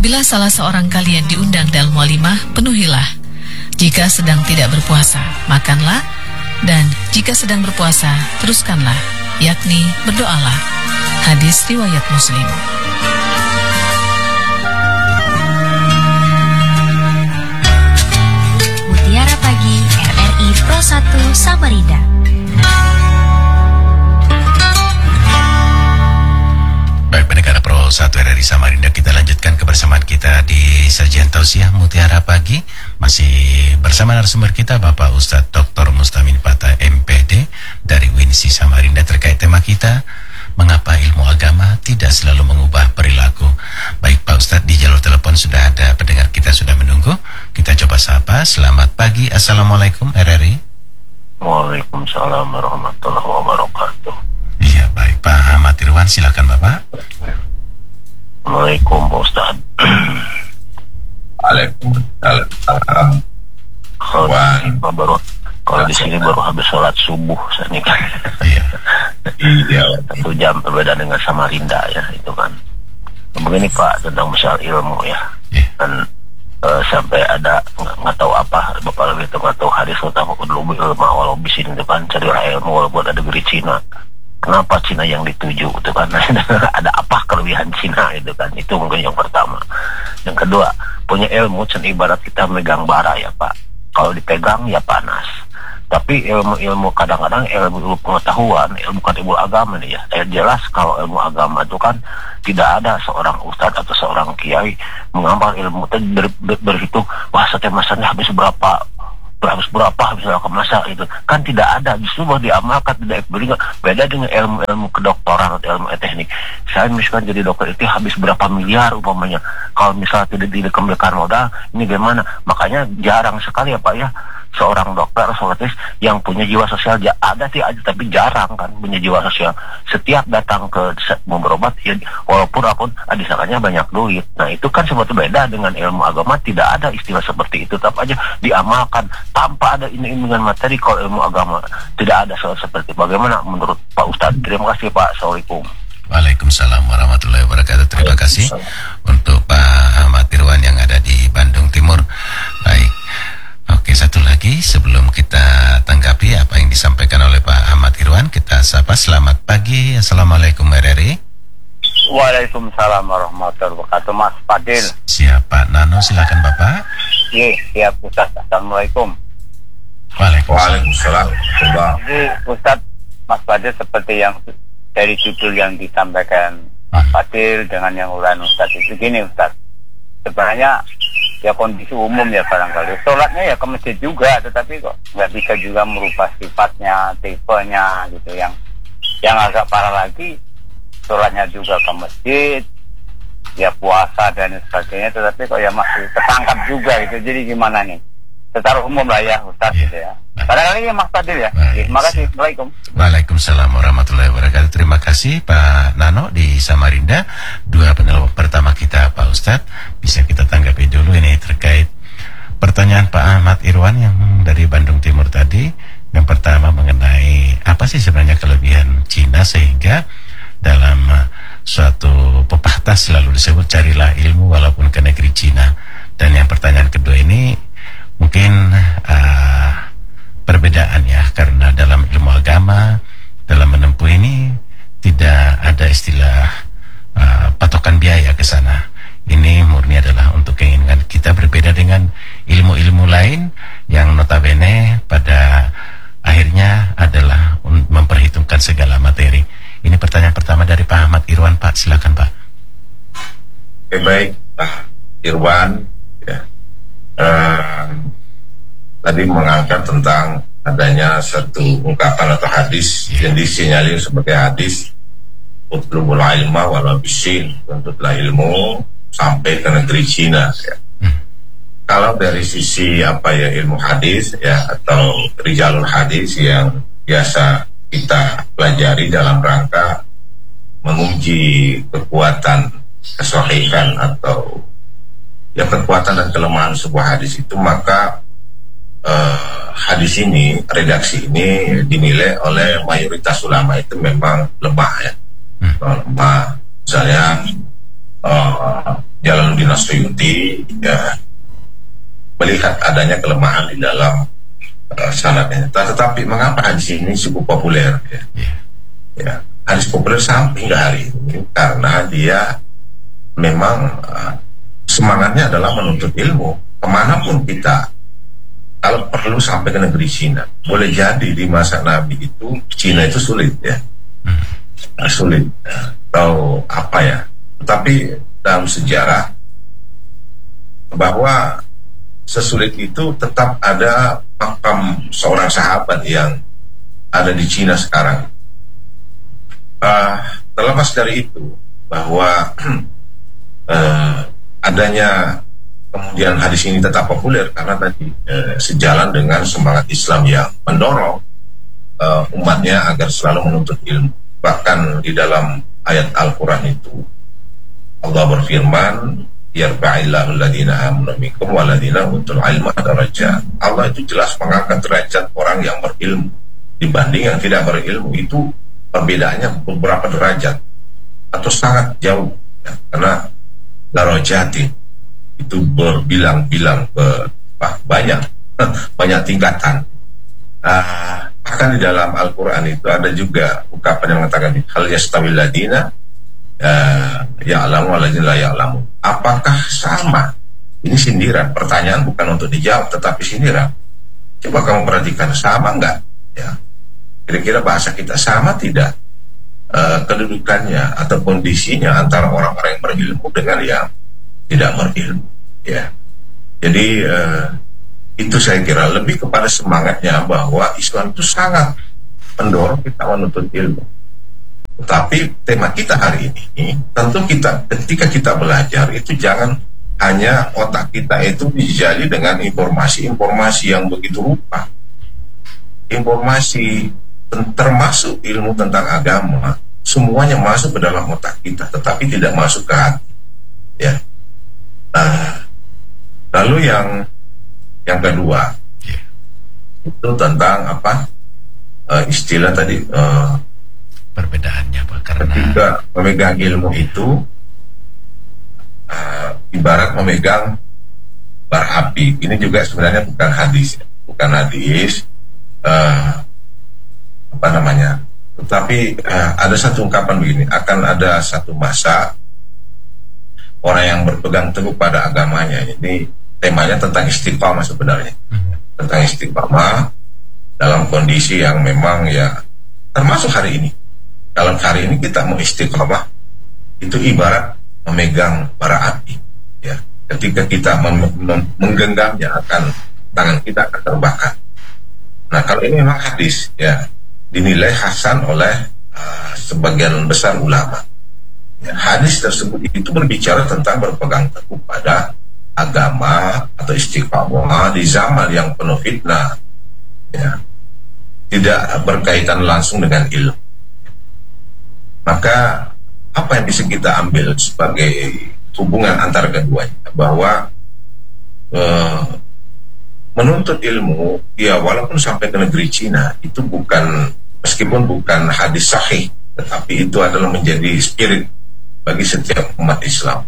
Apabila salah seorang kalian diundang dalam walimah, penuhilah. Jika sedang tidak berpuasa, makanlah. Dan jika sedang berpuasa, teruskanlah, yakni berdoalah. Hadis riwayat Muslim. Mutiara Pagi RRI Pro 1 Samarinda. Baik, pendengar Pro 1 RRI Samarinda, kita lanjutkan kebersamaan kita di sajian tausiah Mutiara Pagi. Masih bersama narasumber kita Bapak Ustadz Dr. Mustamin Pata MPD dari WINSI Samarinda terkait tema kita, mengapa ilmu agama tidak selalu mengubah perilaku. Baik Pak Ustadz, di jalur telepon sudah ada pendengar kita sudah menunggu. Kita coba sapa. Selamat pagi, Assalamualaikum RRI. Waalaikumsalam warahmatullahi wabarakatuh. Iya, baik Pak Ahmad Irwan, silakan Bapak. Waalaikumsalam Ustaz. Waalaikumsalam. Kalau di sini baru habis sholat subuh saya nih kan. Iya. 1 jam berbeda dengan Samarinda ya, itu kan. Begini Pak, tentang masalah ilmu ya. Dan sampai ada nggak tahu apa Bapak lebih itu nggak tahu hadis atau ilmu walau bisin itu kan, carilah ilmu walaupun ada negeri Cina. Kenapa Cina yang dituju itu kan? Ada apa kelebihan Cina itu kan? Itu mungkin yang pertama. Yang kedua, punya ilmu ibarat kita megang bara ya Pak. Kalau dipegang ya panas. Tapi ilmu kadang-kadang ilmu pengetahuan, ilmu kan ilmu agama nih ya. Jelas kalau ilmu agama itu kan tidak ada seorang ustadz atau seorang kiai mengambil ilmu itu berhitung, wah setiap masanya habis berapa misalnya ke masa itu kan tidak ada, justru bahwa diamalkan tidak beda dengan ilmu kedokteran atau ilmu teknik. Saya misalkan jadi dokter itu habis berapa miliar umpamanya, kalau misalnya tidak dikembalikan modal ini gimana? Makanya jarang sekali ya Pak ya seorang dokter atau artis yang punya jiwa sosial. Ada sih aja tapi jarang kan punya jiwa sosial. Setiap datang ke mau berobat ya, walaupun disangkanya banyak duit. Nah itu kan sebetulnya beda dengan ilmu agama, tidak ada istilah seperti itu, tetap aja diamalkan tanpa ada ini dengan materi. Kalau ilmu agama tidak ada soal seperti bagaimana menurut Pak Ustadz. Terima kasih Pak. Assalamualaikum. Waalaikumsalam warahmatullahi wabarakatuh. Terima kasih untuk Pak Ahmad Irwan yang ada di Bandung Timur. Baik. Oke, satu lagi sebelum kita tanggapi apa yang disampaikan oleh Pak Ahmad Irwan, kita sapa. Selamat pagi, Assalamualaikum RRI. Waalaikumsalam warahmatullahi wabarakatuh. Mas Fadil. Siapa? Nano, silakan Bapak. Iya, siap Ustaz. Assalamualaikum. Waalaikumsalam. Jadi Ustaz, Mas Fadil seperti yang dari judul yang disampaikan Mas Fadil dengan yang ulasan Ustaz itu gini Ustaz. Sebenarnya ya kondisi umum ya barangkali. Sholatnya ya ke masjid juga, tetapi kok nggak bisa juga merubah sifatnya, tipenya gitu. Yang agak parah lagi, sholatnya juga ke masjid, ya puasa dan sebagainya, tetapi kok ya masih ketangkap juga gitu. Jadi gimana nih? Secara umum lah ya Ustaz gitu ya. Barangkali ya Mas Fadil ya. Terima kasih. Assalamualaikum. Waalaikumsalam warahmatullahi wabarakatuh. Terima kasih Pak Nano di Samarinda. 2 penelpon pertama kita Pak Ustadz, bisa kita tanggapi dulu ini terkait pertanyaan Pak Ahmad Irwan yang dari Bandung Timur tadi. Yang pertama mengenai apa sih sebenarnya kelebihan Cina sehingga dalam suatu pepatah selalu disebut carilah ilmu walaupun ke negeri Cina. Dan yang pertanyaan kedua ini mungkin perbedaan ya, karena dalam ilmu agama, dalam menempuh ini tidak ada istilah patokan biaya ke sana. Ini murni adalah untuk keinginan kita, berbeda dengan ilmu-ilmu lain yang notabene pada akhirnya adalah memperhitungkan segala materi. Ini pertanyaan pertama dari Pak Ahmad Irwan, Pak. Silakan Pak. Baik, Pak Irwan ya. Tadi mengangkat tentang adanya satu ungkapan atau hadis yang disinyalir sebagai hadis utlubul ilma walau bisin, tuntutlah ilmu sampai ke negeri Cina ya. Kalau dari sisi apa ya, ilmu hadis ya atau rijalul hadis yang biasa kita pelajari dalam rangka menguji kekuatan, kesahihan atau ya kekuatan dan kelemahan sebuah hadis itu, maka hadis ini, redaksi ini dinilai oleh mayoritas ulama itu memang lemah ya. Lemah. Misalnya Jalaluddin As-Suyuti ya, melihat adanya kelemahan di dalam sanadnya. Tetapi mengapa hadis ini cukup populer? Ya, hadis populer sampai hingga hari ini karena dia memang semangatnya adalah menuntut ilmu kemanapun kita. Kalau perlu sampai ke negeri Cina. Boleh jadi di masa Nabi itu Cina itu sulit ya, sulit atau apa ya. Tetapi dalam sejarah bahwa sesulit itu tetap ada makam seorang sahabat yang ada di Cina sekarang. Terlepas dari itu bahwa adanya kemudian hadis ini tetap populer karena tadi sejalan dengan semangat Islam yang mendorong umatnya agar selalu menuntut ilmu. Bahkan di dalam ayat Al-Quran itu Allah berfirman, yarfa'illahu alladhina amanu minkum walladhina utul ilma darajat. Allah itu jelas mengangkat derajat orang yang berilmu dibanding yang tidak berilmu. Itu perbedaannya beberapa derajat atau sangat jauh ya, karena darajatin itu berbilang-bilang banyak tingkatan. Bahkan di dalam Al-Quran itu ada juga ungkapan yang mengatakan hal yastawil ladina ya'lamu waladina la ya'lamu. Apakah sama? Ini sindiran, pertanyaan bukan untuk dijawab tetapi sindiran. Coba kamu perhatikan, sama enggak? Ya. Kira-kira bahasa kita sama tidak kedudukannya atau kondisinya antara orang-orang yang berilmu dengan yang tidak berilmu ya. Jadi itu saya kira lebih kepada semangatnya bahwa Islam itu sangat mendorong kita menuntut ilmu. Tetapi tema kita hari ini tentu kita ketika kita belajar itu jangan hanya otak kita itu dijali dengan informasi-informasi yang begitu rupa. Informasi termasuk ilmu tentang agama semuanya masuk ke dalam otak kita tetapi tidak masuk ke hati ya. Lalu yang kedua itu tentang apa istilah tadi perbedaannya Pak, karena ketika memegang ilmu itu ibarat memegang bara api. Ini juga sebenarnya bukan hadis tetapi ada satu ungkapan begini, akan ada satu masa orang yang berpegang teguh pada agamanya. Ini temanya tentang istiqamah sebenarnya, tentang istiqamah dalam kondisi yang memang ya termasuk hari ini. Kalau hari ini kita mau istiqamah itu ibarat memegang bara api ya. Ketika kita menggenggamnya tangan kita akan terbakar. Nah kalau ini memang hadis ya, dinilai hasan oleh sebagian besar ulama ya. Hadis tersebut itu berbicara tentang berpegang teguh pada agama atau istiqamah di zaman yang penuh fitnah ya, tidak berkaitan langsung dengan ilmu. Maka apa yang bisa kita ambil sebagai hubungan antara keduanya, bahwa menuntut ilmu ya walaupun sampai ke negeri Cina itu bukan, meskipun bukan hadis sahih, tetapi itu adalah menjadi spirit bagi setiap umat Islam.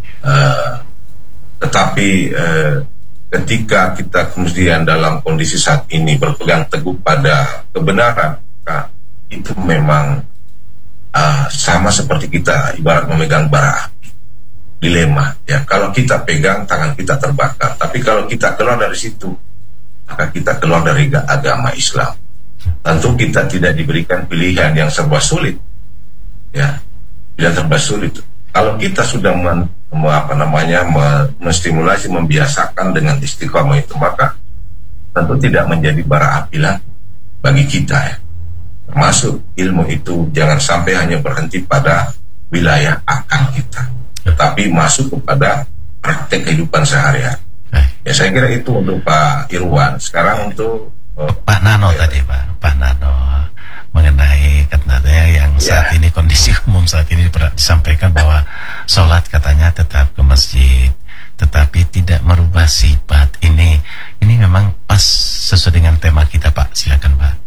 Tetapi ketika kita kemudian dalam kondisi saat ini berpegang teguh pada kebenaran, maka itu memang sama seperti kita ibarat memegang bara api, dilema ya. Kalau kita pegang tangan kita terbakar, tapi kalau kita keluar dari situ maka kita keluar dari agama Islam. Tentu kita tidak diberikan pilihan yang serba sulit ya, pilihan serba sulit. Kalau kita sudah menstimulasi, membiasakan dengan istiqamah itu, maka tentu tidak menjadi bara api lagi bagi kita ya. Termasuk ilmu itu jangan sampai hanya berhenti pada wilayah akal kita, tetapi masuk kepada praktek kehidupan sehari-hari. Ya saya kira itu untuk Pak Irwan. Sekarang untuk Pak Nano ya. Tadi Pak Nano mengenai katanya yang saat ini kondisi umum saat ini disampaikan bahwa sholat katanya tetap ke masjid, tetapi tidak merubah sifat. Ini memang pas sesuai dengan tema kita Pak. Silakan Pak.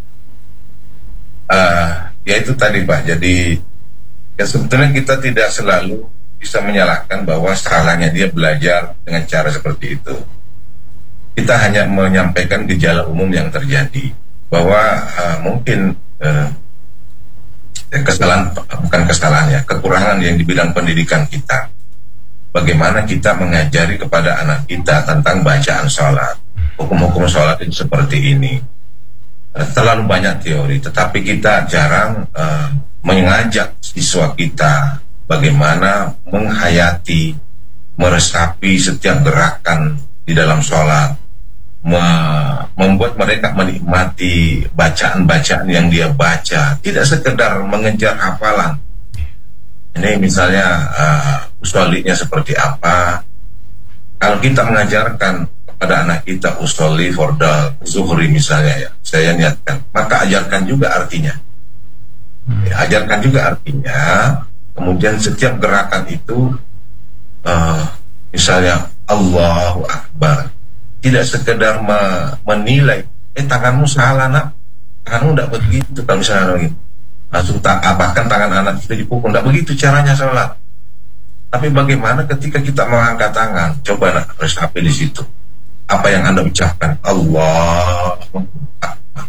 Ya itu tadi Pak. Jadi ya sebetulnya kita tidak selalu bisa menyalahkan bahwa salahnya dia belajar dengan cara seperti itu. Kita hanya menyampaikan gejala umum yang terjadi, bahwa mungkin kekurangan yang di bidang pendidikan kita. Bagaimana kita mengajari kepada anak kita tentang bacaan sholat, hukum-hukum sholat itu seperti ini. Terlalu banyak teori, tetapi kita jarang mengajak siswa kita bagaimana menghayati, meresapi setiap gerakan di dalam sholat, membuat mereka menikmati bacaan-bacaan yang dia baca, tidak sekedar mengejar hafalan. Ini misalnya usollinya seperti apa. Kalau kita mengajarkan kepada anak kita usolli fardal zuhri misalnya, ya, saya niatkan, maka ajarkan juga artinya. Ajarkan juga artinya. Kemudian setiap gerakan itu misalnya Allahu Akbar, tidak sekedar menilai tanganmu salah nak, tanganmu tidak begitu. Kalau misalnya begitu, langsung bahkan tangan anak itu dipukul, tidak begitu caranya sholat. Tapi bagaimana ketika kita mengangkat tangan, coba nak resapi di situ, apa yang Anda ucapkan, Allahu Akbar.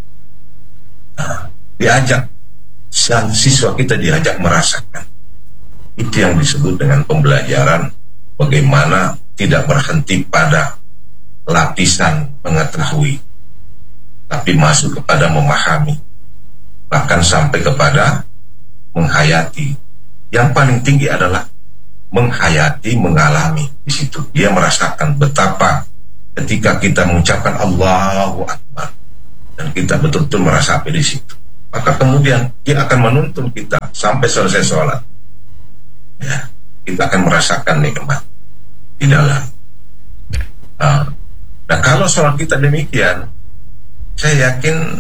Diajak, siswa kita diajak merasakan. Itu yang disebut dengan pembelajaran, bagaimana tidak berhenti pada lapisan mengetahui, tapi masuk kepada memahami, bahkan sampai kepada menghayati. Yang paling tinggi adalah menghayati, mengalami. Di situ dia merasakan betapa ketika kita mengucapkan Allahu Akbar dan kita betul-betul merasapi di situ, maka kemudian dia akan menuntun kita sampai selesai sholat. Ya, kita akan merasakan nikmat di dalam. Nah, kalau sholat kita demikian, saya yakin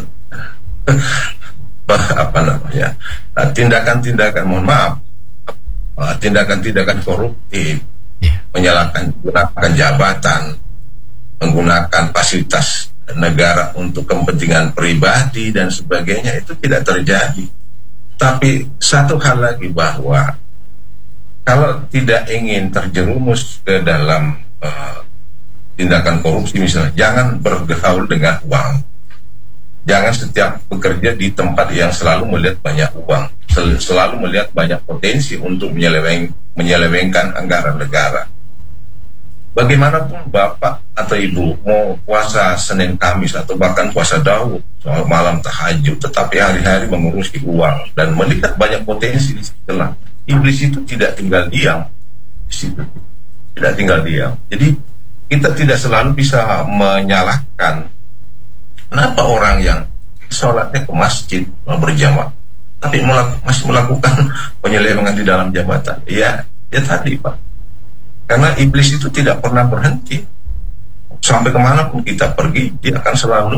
tindakan-tindakan, mohon maaf, tindakan-tindakan koruptif, menggunakan jabatan, menggunakan fasilitas negara untuk kepentingan pribadi dan sebagainya, itu tidak terjadi. Tapi satu hal lagi, bahwa kalau tidak ingin terjerumus ke dalam tindakan korupsi misalnya, jangan bergaul dengan uang. Jangan setiap bekerja di tempat yang selalu melihat banyak uang, selalu melihat banyak potensi untuk menyelewengkan anggaran negara. Bagaimanapun Bapak atau Ibu mau puasa Senin Kamis atau bahkan puasa Daud, soal malam tahajud, tetapi hari-hari mengurusi uang dan melihat banyak potensi di setelah. Iblis itu tidak tinggal diam di situ, tidak tinggal diam. Jadi kita tidak selalu bisa menyalahkan kenapa orang yang sholatnya ke masjid berjamaah tapi masih melakukan penyelewengan di dalam jabatan. Ya tadi Pak, karena iblis itu tidak pernah berhenti. Sampai kemanapun kita pergi, dia akan selalu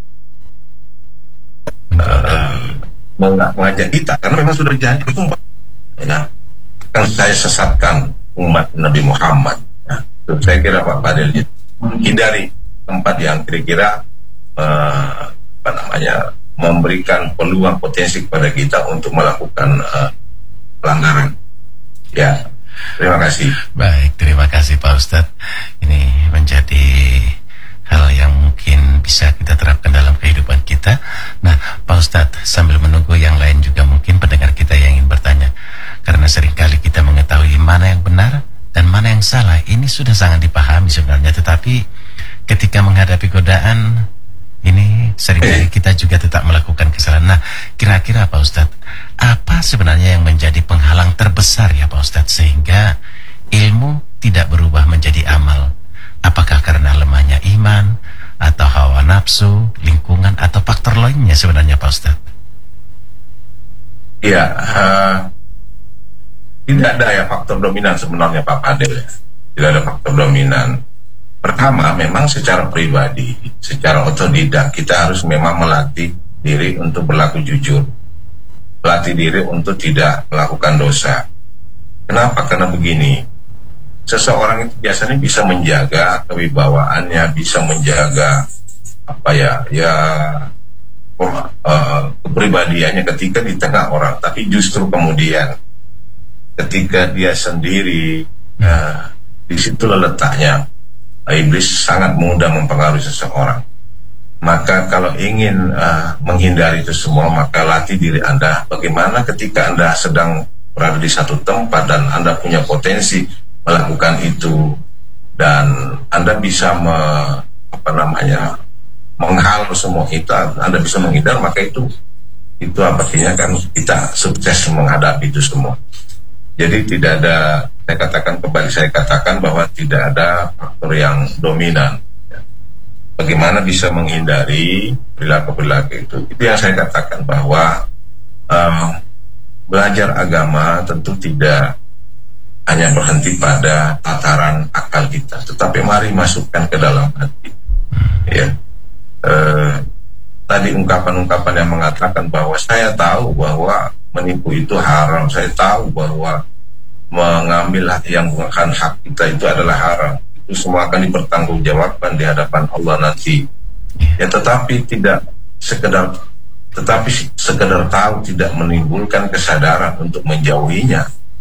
mengajak kita, karena memang sudah janji itu, ya, akan saya sesatkan umat Nabi Muhammad. Ya, saya kira Pak Fadil, hindari tempat yang kira-kira memberikan peluang potensi kepada kita untuk melakukan pelanggaran. Ya, terima kasih. Baik, terima kasih Pak Ustadz. Ini menjadi hal yang mungkin bisa kita terapkan dalam kehidupan kita. Nah, Pak Ustadz, sambil menunggu yang lain juga mungkin pendengar kita yang ingin bertanya, karena seringkali kita mengetahui mana yang benar dan mana yang salah. Ini sudah sangat dipahami sebenarnya, tetapi ketika menghadapi godaan ini seringkali kita juga tetap melakukan kesalahan. Nah, kira-kira Pak Ustadz, apa sebenarnya yang menjadi penghalang terbesar ya Pak Ustadz, sehingga ilmu tidak berubah menjadi amal? Apakah karena lemahnya iman, atau hawa nafsu, lingkungan, atau faktor lainnya sebenarnya Pak Ustadz? Ya, tidak ada ya faktor dominan sebenarnya Pak Fadil. Tidak ada faktor dominan. Pertama, memang secara pribadi, secara otodidak, kita harus memang melatih diri untuk berlaku jujur, melatih diri untuk tidak melakukan dosa. Kenapa? Karena begini, seseorang itu biasanya bisa menjaga kewibawaannya, bisa menjaga kepribadiannya ketika di tengah orang, tapi justru kemudian ketika dia sendiri, disitulah letaknya iblis sangat mudah mempengaruhi seseorang. Maka kalau ingin menghindari itu semua, maka latih diri Anda bagaimana ketika Anda sedang berada di satu tempat dan Anda punya potensi melakukan itu, dan Anda bisa menghalau semua itu, Anda bisa menghindar, maka itu artinya kan kita sukses menghadapi itu semua. Jadi tidak ada, saya katakan bahwa tidak ada faktor yang dominan. Bagaimana bisa menghindari perilaku-perilaku itu yang saya katakan bahwa belajar agama tentu tidak hanya berhenti pada tataran akal kita, tetapi mari masukkan ke dalam hati. Ya, tadi ungkapan-ungkapan yang mengatakan bahwa saya tahu bahwa menipu itu haram, saya tahu bahwa mengambil yang bukan hak kita itu adalah haram, itu semua akan dipertanggungjawabkan di hadapan Allah nanti. Ya, tetapi sekedar tahu tidak menimbulkan kesadaran untuk menjauhinya.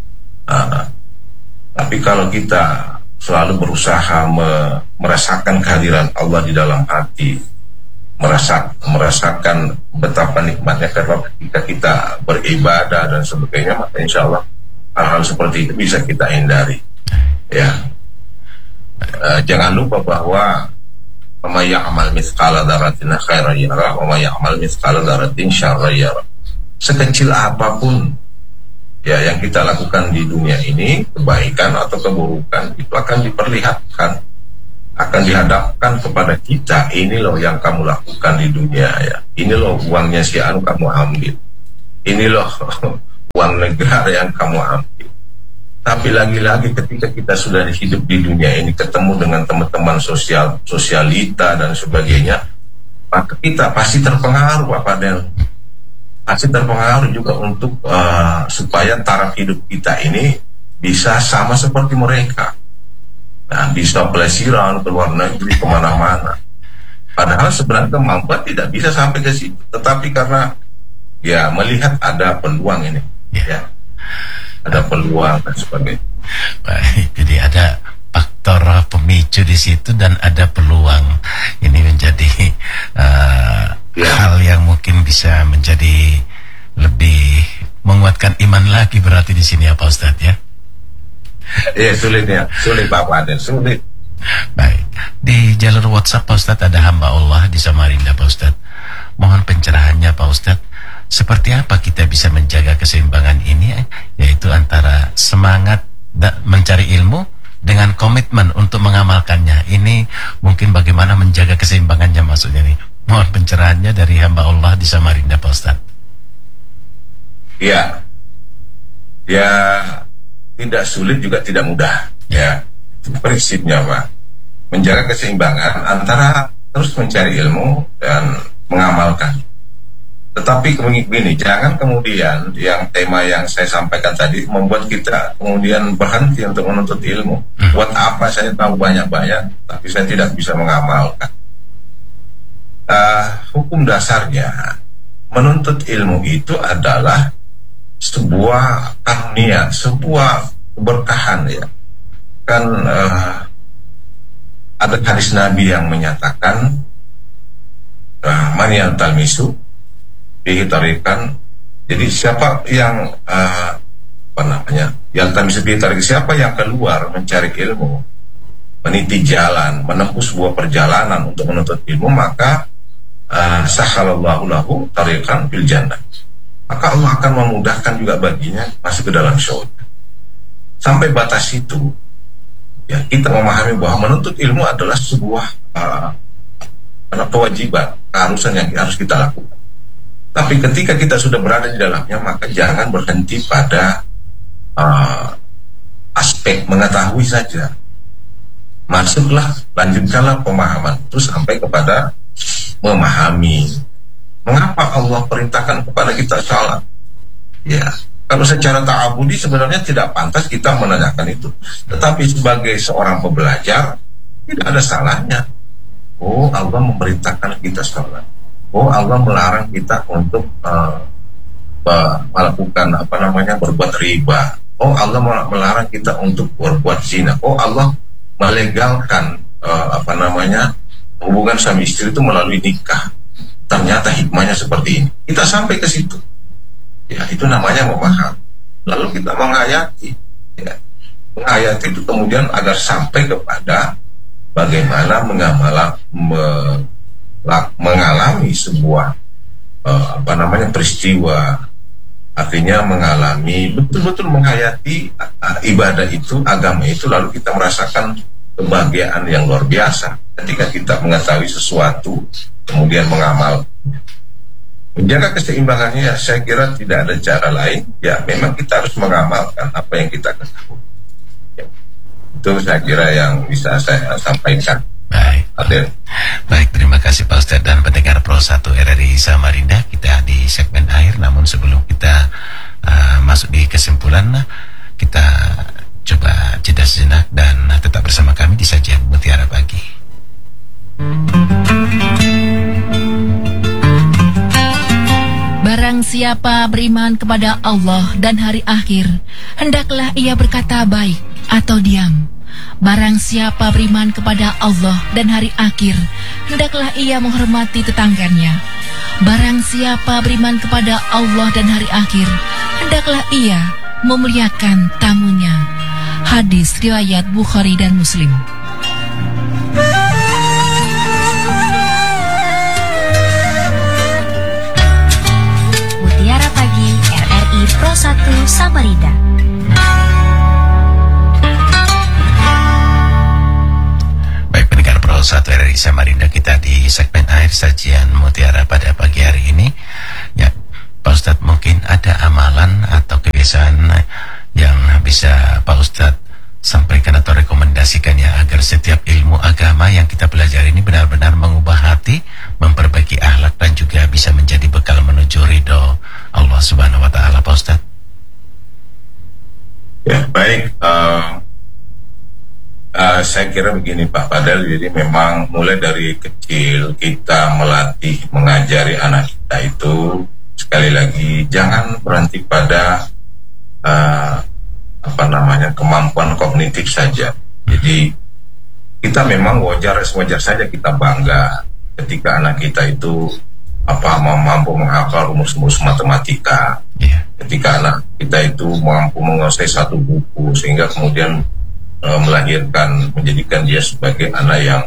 Tapi kalau kita selalu berusaha merasakan kehadiran Allah di dalam hati, merasakan betapa nikmatnya ketika kita beribadah dan sebagainya, maka insya Allah hal-hal seperti itu bisa kita hindari. Ya. Jangan lupa bahwa may ya'mal mithqala dzarratin khairan yarah wa may ya'mal mithqala dzarratin syarran yarah. Sekecil apapun ya yang kita lakukan di dunia ini, kebaikan atau keburukan, itu akan diperlihatkan, akan dihadapkan kepada kita. Ini loh yang kamu lakukan di dunia ya. Ini loh uangnya si anu kamu ambil. Ini loh uang negara yang kamu ambil. Tapi lagi-lagi ketika kita sudah hidup di dunia ini, ketemu dengan teman-teman sosialita dan sebagainya, maka kita pasti terpengaruh, Pak Fadel. Pasti terpengaruh juga untuk supaya taraf hidup kita ini bisa sama seperti mereka. Nah, bisa pelesiran ke luar negeri, kemana-mana. Padahal sebenarnya kemampuan tidak bisa sampai ke situ, tetapi karena ya melihat ada peluang ini, ya. Ada peluang dan sebagainya. Baik, jadi ada faktor pemicu di situ dan ada peluang. Ini menjadi hal yang mungkin bisa menjadi lebih menguatkan iman lagi berarti di sini ya Pak Ustadz ya. Iya, sulit Pak Fadel, sulit. Baik, di jalur WhatsApp Pak Ustadz ada hamba Allah di Samarinda Pak Ustadz. Mohon pencerahannya Pak Ustadz. Seperti apa kita bisa menjaga keseimbangan ini, yaitu antara semangat mencari ilmu dengan komitmen untuk mengamalkannya. Ini mungkin bagaimana menjaga keseimbangannya maksudnya nih. Mohon pencerahannya dari hamba Allah di Samarinda Pak Ustaz. Ya, tidak sulit juga tidak mudah. Ya, itu prinsipnya Pak. Menjaga keseimbangan antara terus mencari ilmu dan mengamalkan. Tetapi begini, jangan kemudian yang tema yang saya sampaikan tadi membuat kita kemudian berhenti untuk menuntut ilmu. Buat apa saya tahu banyak-banyak, tapi saya tidak bisa mengamalkan. Hukum dasarnya, menuntut ilmu itu adalah sebuah karunia, sebuah keberkahan ya. Kan ada hadis Nabi yang menyatakan, man yaltamisu ditarikan. Jadi siapa yang yaltamisu bitarik, siapa yang keluar mencari ilmu, meniti jalan, menempuh sebuah perjalanan untuk menuntut ilmu, maka sahalallahu lahu tariqan fil jannah, maka Allah akan memudahkan juga baginya masuk ke dalam surga. Sampai batas itu ya, kita memahami bahwa menuntut ilmu adalah sebuah kewajiban, keharusan yang harus kita lakukan. Tapi ketika kita sudah berada di dalamnya, maka jangan berhenti pada aspek mengetahui saja. Masuklah, lanjutkanlah pemahaman itu sampai kepada memahami. Mengapa Allah perintahkan kepada kita salat? Ya, kalau secara ta'abudi sebenarnya tidak pantas kita menanyakan itu. Tetapi sebagai seorang pembelajar, tidak ada salahnya. Oh, Allah memerintahkan kita salat. Oh, Allah melarang kita untuk melakukan berbuat riba. Oh, Allah melarang kita untuk berbuat zina. Oh, Allah melegalkan hubungan suami istri itu melalui nikah. Ternyata hikmahnya seperti ini. Kita sampai ke situ. Ya, itu namanya memahami. Lalu kita menghayati. Ya. Menghayati itu kemudian agar sampai kepada bagaimana mengalami sebuah peristiwa, artinya mengalami betul-betul menghayati ibadah itu, agama itu, lalu kita merasakan kebahagiaan yang luar biasa ketika kita mengetahui sesuatu kemudian mengamal. Menjaga keseimbangannya, saya kira tidak ada cara lain. Ya, memang kita harus mengamalkan apa yang kita ketahui. Ya. Itu saya kira yang bisa saya sampaikan. Baik, terima kasih Pak Ustadz dan pendengar Pro 1 RRI Samarinda. Kita di segmen akhir, namun sebelum kita masuk di kesimpulan, kita coba jeda sejenak dan tetap bersama kami di sajian Mutiara Pagi. Barang siapa beriman kepada Allah dan hari akhir, hendaklah ia berkata baik atau diam. Barang siapa beriman kepada Allah dan hari akhir, hendaklah ia menghormati tetangganya. Barang siapa beriman kepada Allah dan hari akhir, hendaklah ia memuliakan tamunya. Hadis riwayat Bukhari dan Muslim. Mutiara Pagi RRI Pro 1 Samarinda. Baik, pendengar Pro 1 RRI Samarinda, kita di segmen akhir sajian Mutiara pada pagi hari ini. Ya, Pak Ustadz, mungkin ada amalan atau kebiasaan yang bisa Pak Ustadz sampaikan atau rekomendasikan ya, agar setiap ilmu agama yang kita pelajari ini benar-benar mengubah hati, memperbaiki akhlak, dan juga bisa menjadi bekal menuju ridho Allah Subhanahu wa Ta'ala, Pak Ustadz. Ya, baik. Saya kira begini Pak Fadel, jadi memang mulai dari kecil kita melatih, mengajari anak kita itu, sekali lagi jangan berhenti pada kemampuan kognitif saja. Jadi kita memang wajar saja kita bangga ketika anak kita itu mampu menghafal rumus-rumus matematika. Ketika anak kita itu mampu menguasai satu buku sehingga kemudian menjadikan dia sebagai anak yang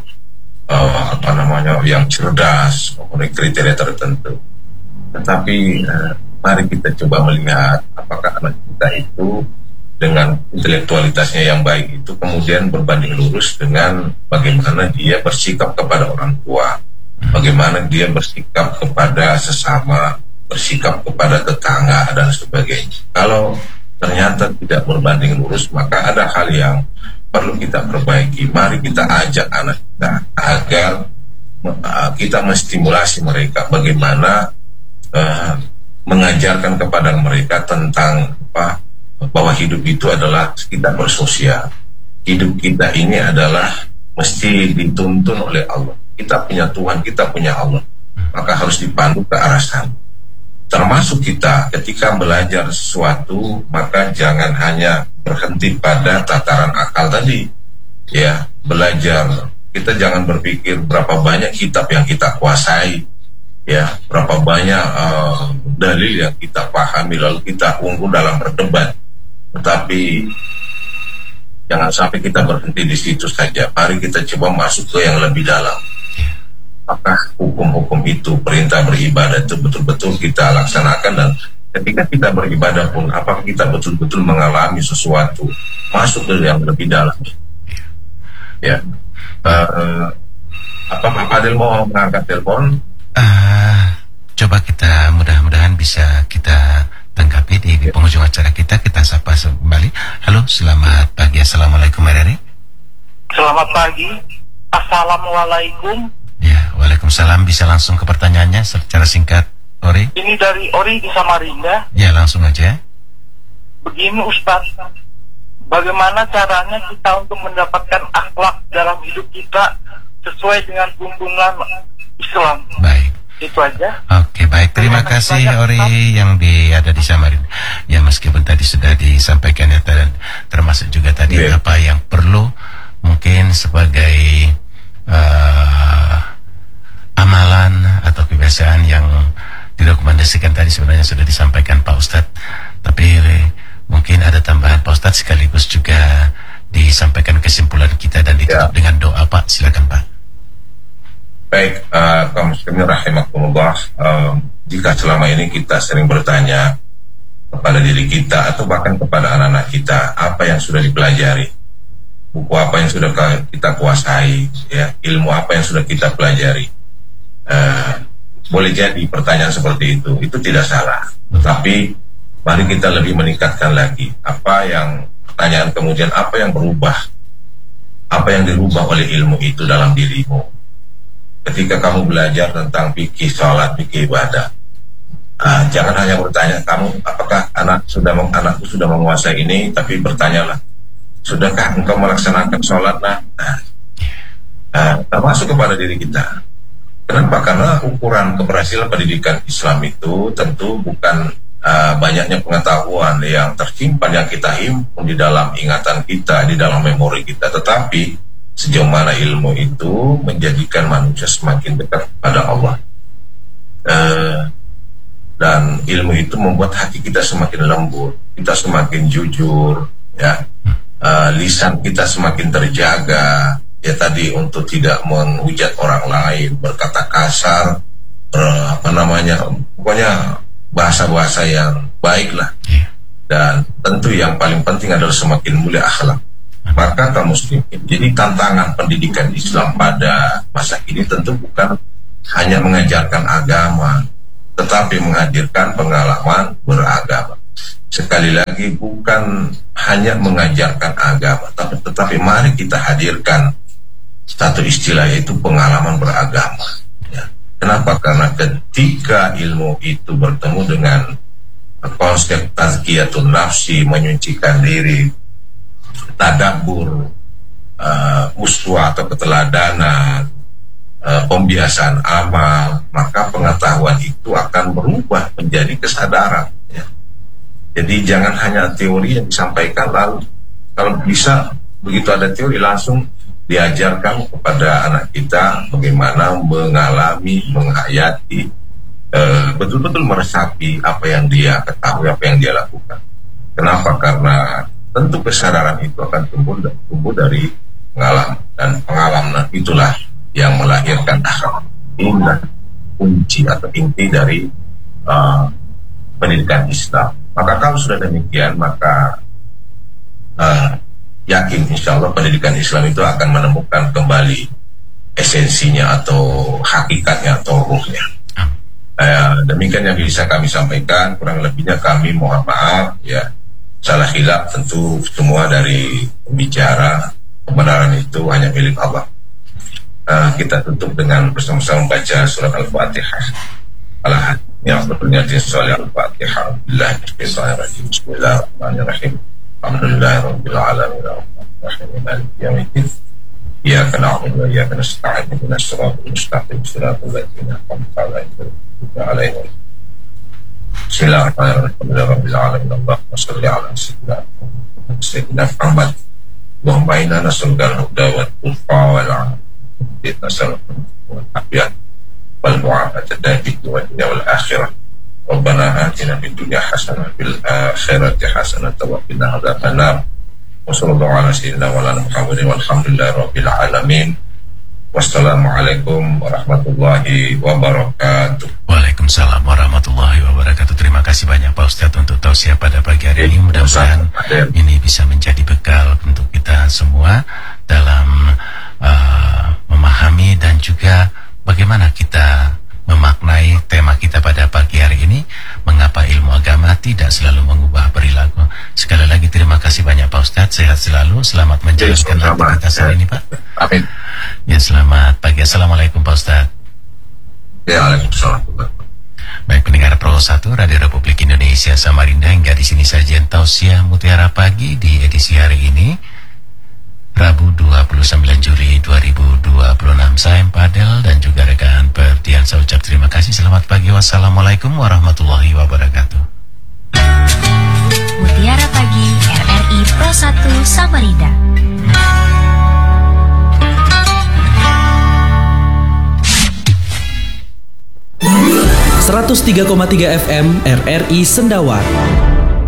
yang cerdas, memenuhi kriteria tertentu. Tetapi mari kita coba melihat apakah anak kita itu dengan intelektualitasnya yang baik itu kemudian berbanding lurus dengan bagaimana dia bersikap kepada orang tua, bagaimana dia bersikap kepada sesama, bersikap kepada tetangga dan sebagainya. Kalau ternyata tidak berbanding lurus, maka ada hal yang perlu kita perbaiki. Mari kita ajak anak kita agar kita menstimulasi mereka bagaimana mengajarkan kepada mereka tentang bahwa hidup itu adalah kita bersosial. Hidup kita ini adalah mesti dituntun oleh Allah. Kita punya Tuhan, kita punya Allah, maka harus dipandu ke arah sana. Termasuk kita ketika belajar sesuatu, maka jangan hanya berhenti pada tataran akal tadi. Ya, belajar, kita jangan berpikir berapa banyak kitab yang kita kuasai, ya, berapa banyak dalil yang kita pahami lalu kita unggul dalam berdebat. Tetapi jangan sampai kita berhenti di situ saja. Mari kita coba masuk ke yang lebih dalam. Apakah hukum-hukum itu, perintah beribadah itu betul-betul kita laksanakan, dan ketika kita beribadah pun apakah kita betul-betul mengalami sesuatu, masuk ke yang lebih dalam. Ya, apa Pak Fadil mau mengangkat telepon? Coba kita mudah-mudahan bisa kita tanggapi di penghujung acara kita sapa kembali. Halo, selamat pagi. Assalamualaikum RRI. Selamat pagi. Assalamualaikum. Ya, waalaikumsalam. Bisa langsung ke pertanyaannya secara singkat, Ori? Ini dari Ori di Samarinda. Ya, langsung aja. Begini Ustadz, bagaimana caranya kita untuk mendapatkan akhlak dalam hidup kita sesuai dengan tuntunan Islam? Baik. Itu aja. Oke, baik. Terima kasih Ori yang ada di Samarinda. Ya, meskipun tadi sudah disampaikan ya, dan termasuk juga tadi apa yang perlu mungkin sebagai amalan atau kebiasaan yang direkomendasikan tadi sebenarnya sudah disampaikan Pak Ustadz. Tapi mungkin ada tambahan Pak Ustadz, sekaligus juga disampaikan kesimpulan kita dan ditutup dengan doa, Pak. Silakan, Pak. Baik, kaum muslimin rahimakumullah, jika selama ini kita sering bertanya kepada diri kita atau bahkan kepada anak-anak kita, apa yang sudah dipelajari, buku apa yang sudah kita kuasai, ya, ilmu apa yang sudah kita pelajari, boleh jadi pertanyaan seperti itu tidak salah. Tetapi mari kita lebih meningkatkan lagi, pertanyaan kemudian apa yang berubah, apa yang dirubah oleh ilmu itu dalam dirimu. Ketika kamu belajar tentang fikih sholat, fikih ibadah, jangan hanya bertanya kamu apakah anakku sudah menguasai ini, tapi bertanyalah, sudahkah engkau melaksanakan sholat? Termasuk kepada diri kita. Kenapa? Karena ukuran keberhasilan pendidikan Islam itu tentu bukan banyaknya pengetahuan yang tersimpan, yang kita himpun di dalam ingatan kita, di dalam memori kita, tetapi sejauh mana ilmu itu menjadikan manusia semakin dekat pada Allah, dan ilmu itu membuat hati kita semakin lembut, kita semakin jujur, ya, lisan kita semakin terjaga, ya, tadi untuk tidak menghujat orang lain, berkata kasar, pokoknya bahasa-bahasa yang baik lah. Dan tentu yang paling penting adalah semakin mulia akhlak. Maka kaum muslimin, jadi tantangan pendidikan Islam pada masa ini tentu bukan hanya mengajarkan agama, tetapi menghadirkan pengalaman beragama. Sekali lagi, bukan hanya mengajarkan agama, tetapi mari kita hadirkan satu istilah, yaitu pengalaman beragama, ya. Kenapa? Karena ketika ilmu itu bertemu dengan konsep tazkiyatun nafsi, menyucikan diri, tadabbur, uswah atau keteladanan, pembiasaan amal, maka pengetahuan itu akan berubah menjadi kesadaran, ya. Jadi jangan hanya teori yang disampaikan, lalu kalau bisa begitu ada teori langsung diajarkan kepada anak kita bagaimana mengalami, menghayati, betul-betul meresapi apa yang dia ketahui, apa yang dia lakukan. Kenapa? Karena tentu kesadaran itu akan tumbuh dari pengalaman, dan pengalaman itulah yang melahirkan akhlak. Inilah kunci atau inti dari pendidikan Islam. Maka kalau sudah demikian, maka yakin insya Allah pendidikan Islam itu akan menemukan kembali esensinya atau hakikatnya atau ruhnya. Demikian yang bisa kami sampaikan. Kurang lebihnya kami mohon maaf, ya. Salah hilaf tentu semua dari pembicara. Kebenaran itu hanya milik Allah. Kita tutup dengan bersama-sama membaca surat Al-Fatihah. Al-Fatihah. Bismillahirrahmanirrahim. Alhamdulillahirabbil alamin. Arrahmanirrahim. Maliki yaumiddin. Iyyaka na'budu wa iyyaka nasta'in. Ihdinas siratal mustaqim. Siratal ladzina an'amta 'alaihim. Bismillahirrahmanirrahim. Rabbil alamin. Allahumma shalli ala sayyidina Muhammad. Allahumma inna nas'aluka al-huda wat tuqa wal 'afiyata wal afiyah wal mu'afata fid dunya wal akhirah. Rabbana atina fid dunya hasanah fil akhirati hasanah wa qina adzabannar. Wa sallallahu ala sayyidina wa ala Muhammadin walhamdulillahi rabbil alamin. Wassalamualaikum warahmatullahi wabarakatuh. Waalaikumsalam warahmatullahi wabarakatuh. Terima kasih banyak Pak Ustadz untuk tausiah pada pagi hari ini. Mudah-mudahan ini bisa menjadi bekal untuk kita semua dalam memahami dan juga bagaimana kita memaknai tema kita pada pagi hari ini, mengapa ilmu agama tidak selalu mengubah perilaku. Sekali lagi terima kasih banyak Pak Ustadz, sehat selalu, selamat menjalankan aktivitas hari ini Pak. Amin. Ya, selamat pagi. Assalamualaikum Pak Ustadz. Ya, waalaikumsalam. Baik, pendengar Pro 1 Radio Republik Indonesia Samarinda, hingga di sini saja tausiah Mutiara Pagi di edisi hari ini, Rabu 29 Juli 2026. Saya Padel dan juga rekan Kemudian saya ucap terima kasih. Selamat pagi. Wassalamualaikum warahmatullahi wabarakatuh. Mutiara Pagi RRI Pro 1 Samarinda. ...103,3 FM RRI Sendawar.